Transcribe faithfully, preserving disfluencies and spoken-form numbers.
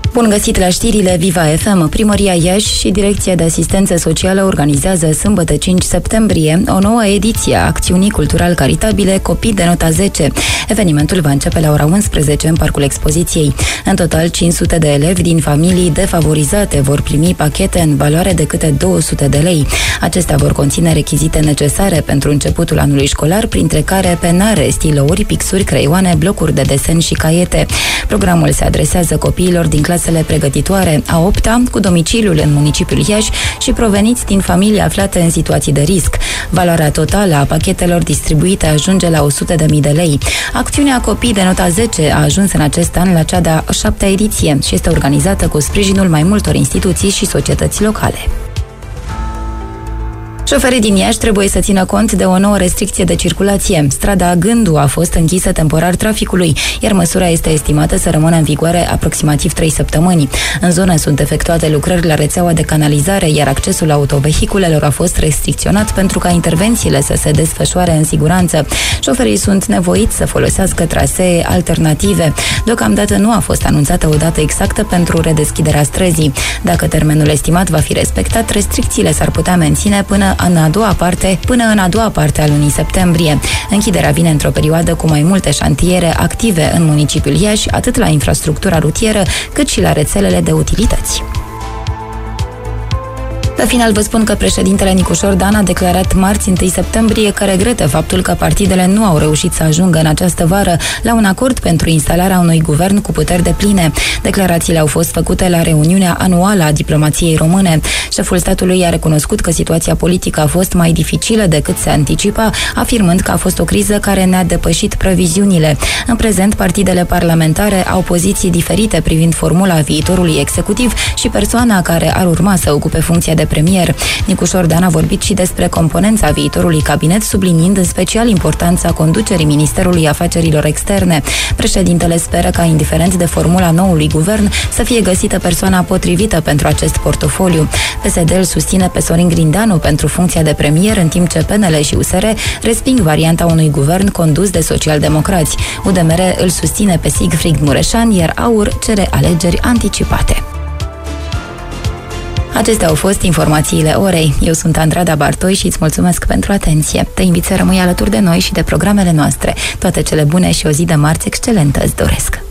Bun găsit la știrile Viva F M. Primăria Iași și Direcția de Asistență Socială organizează sâmbătă cinci septembrie o nouă ediție a acțiunii cultural-caritabile Copii de nota zece. Evenimentul va începe la ora unsprezece în Parcul Expoziției. În total, cinci sute de elevi din familii defavorizate vor primi pachete în valoare de câte două sute de lei. Acestea vor conține rechizite necesare pentru începutul anului școlar, printre care penare, stilouri, pixuri, creioane, blocuri de desen și caiete. Programul se adresează copiilor din clasele pregătitoare a opta, cu domiciliul în municipiul Iași și proveniți din familii aflate în situații de risc. Valoarea totală a pachetelor distribuite ajunge la o sută de mii de lei. Acțiunea Copii de nota zece a ajuns în acest an la cea de-a șaptea ediție și este organizată cu sprijinul mai multor instituții și societăți locale. Șoferii din Iași trebuie să țină cont de o nouă restricție de circulație. Strada Gându a fost închisă temporar traficului, iar măsura este estimată să rămână în vigoare aproximativ trei săptămâni. În zonă sunt efectuate lucrări la rețeaua de canalizare, iar accesul autovehiculelor a fost restricționat pentru ca intervențiile să se desfășoare în siguranță. Șoferii sunt nevoiți să folosească trasee alternative. Deocamdată nu a fost anunțată o dată exactă pentru redeschiderea străzii. Dacă termenul estimat va fi respectat, restricțiile s-ar putea menține până în a doua parte, până în a doua parte a lunii septembrie. Închiderea vine într-o perioadă cu mai multe șantiere active în municipiul Iași, atât la infrastructura rutieră, cât și la rețelele de utilități. La final vă spun că președintele Nicușor Dan a declarat marți întâi septembrie că regretă faptul că partidele nu au reușit să ajungă în această vară la un acord pentru instalarea unui guvern cu puteri depline. Declarațiile au fost făcute la reuniunea anuală a diplomației române. Șeful statului a recunoscut că situația politică a fost mai dificilă decât se anticipa, afirmând că a fost o criză care ne-a depășit previziunile. În prezent, partidele parlamentare au poziții diferite privind formula viitorului executiv și persoana care ar urma să ocupe funcția de premier. Nicușor Dan a vorbit și despre componența viitorului cabinet, subliniind în special importanța conducerii Ministerului Afacerilor Externe. Președintele speră ca, indiferent de formula noului guvern, să fie găsită persoana potrivită pentru acest portofoliu. P S D îl susține pe Sorin Grindeanu pentru funcția de premier, în timp ce P N L și U S R resping varianta unui guvern condus de socialdemocrați. U D M R îl susține pe Siegfried Mureșan, iar A U R cere alegeri anticipate. Acestea au fost informațiile orei. Eu sunt Andrada Bartoi și îți mulțumesc pentru atenție. Te invit să rămâi alături de noi și de programele noastre. Toate cele bune și o zi de marți excelentă îți doresc!